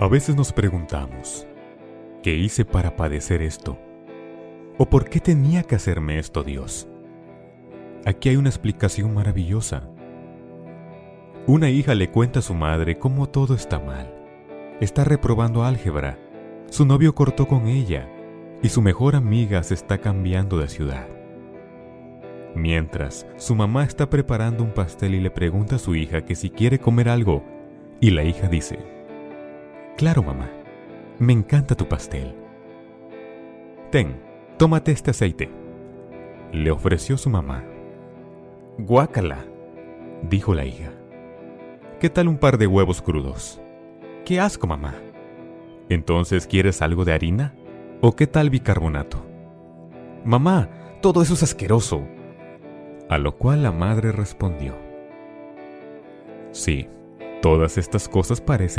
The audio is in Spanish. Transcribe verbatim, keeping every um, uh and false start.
A veces nos preguntamos, ¿qué hice para padecer esto? ¿O por qué tenía que hacerme esto, Dios? Aquí hay una explicación maravillosa. Una hija le cuenta a su madre cómo todo está mal. Está reprobando álgebra, su novio cortó con ella y su mejor amiga se está cambiando de ciudad. Mientras, su mamá está preparando un pastel y le pregunta a su hija que si quiere comer algo, y la hija dice: «Claro, mamá, me encanta tu pastel». «Ten, tómate este aceite», le ofreció su mamá. «Guácala», dijo la hija. «¿Qué tal un par de huevos crudos?» «¡Qué asco, mamá!». «¿Entonces quieres algo de harina? ¿O qué tal bicarbonato?» «Mamá, todo eso es asqueroso». A lo cual la madre respondió: «Sí, todas estas cosas parecen